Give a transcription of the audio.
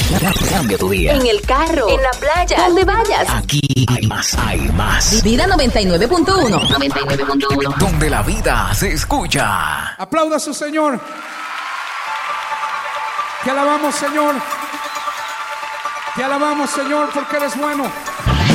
Cambia tu día. En el carro, en la playa, donde vayas. Aquí hay más. Vida 99.1. 99.1. Donde la vida se escucha. Aplauda a su Señor. Te alabamos, Señor. Te alabamos, Señor, porque eres bueno.